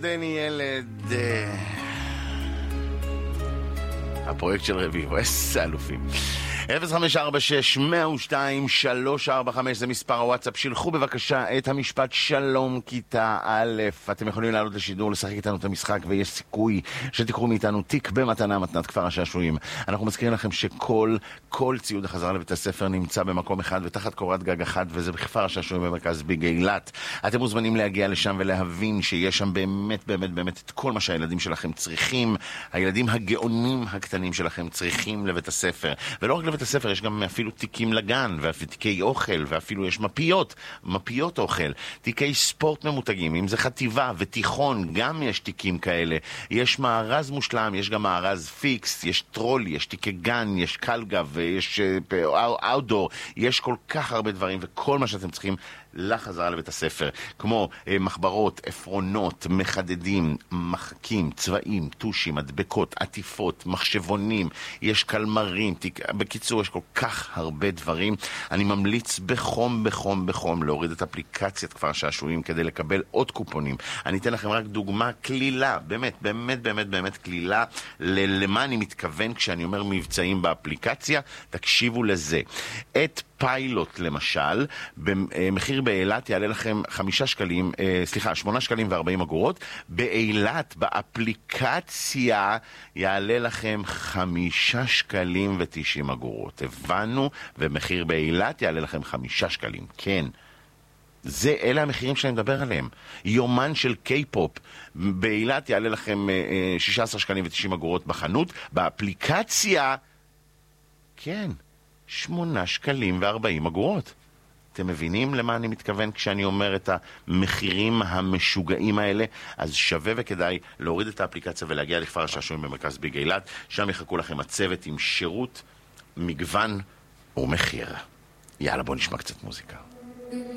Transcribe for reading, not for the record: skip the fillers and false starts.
דני ילד, הפרויקט של רביבו, איזה אלופים. 054-6-102-345 זה מספר הוואטסאפ. שילחו בבקשה את המשפט שלום כיתה א'. אתם יכולים לעלות לשידור, לשחק איתנו את המשחק, ויש סיכוי שתקחו מאיתנו תיק במתנה, מתנת כפר השעשועים. אנחנו מזכירים לכם שכל ציוד החזרה לבית הספר נמצא במקום אחד ותחת קורת גג אחת, וזה בכפר השעשועים במרכז ביג אילת. אתם מוזמנים להגיע לשם ולהבין שיש שם באמת את כל מה שהילדים שלכם צריכים. הילדים הגאונים הקטנים שלכם צריכים לבית הספר, ולא רק לבית הספר, יש גם אפילו תיקים לגן, ואפילו תיקי אוכל, ואפילו יש מפיות אוכל, תיקי ספורט ממותגים, אם זה חטיבה ותיכון, גם יש תיקים כאלה. יש מארז מושלם, יש גם מארז פיקס, יש טרולי, יש תיקי גן, יש קלגב, יש אאוטדור, יש כל כך הרבה דברים, וכל מה שאתם צריכים לחזרה לבית הספר, כמו מחברות, אפרונות, מחדדים, מחקים, צבעים, טושים, מדבקות, עטיפות, מחשבונים, יש קלמרים, בקיצור יש כל כך הרבה דברים. אני ממליץ בחום להוריד את אפליקציית כפר שעשועים כדי לקבל עוד קופונים. אני אתן לכם רק דוגמה קלילה, באמת קלילה למה אני מתכוון כשאני אומר מבצעים באפליקציה. תקשיבו לזה. את פיילוט למשל, במחיר באילת יעלה לכם 8 שקלים ו40 אגורות. באילת, באפליקציה, יעלה לכם 5 שקלים ו90 אגורות. הבנו, ומחיר באילת יעלה לכם 5 שקלים. כן. אלה המחירים שאני מדבר עליהם. יומן של קיי-פופ באילת יעלה לכם 16 שקלים ו90 אגורות בחנות. באפליקציה, כן, 8 שקלים ו40 אגורות. אתם מבינים למה אני מתכוון כשאני אומר את המחירים המשוגעים האלה? אז שווה וכדאי להוריד את האפליקציה ולהגיע לכפר השעשועים במרכז ביג אילת. שם יחכו לכם הצוות עם שירות, מגוון ומחיר. יאללה, בוא נשמע קצת מוזיקה.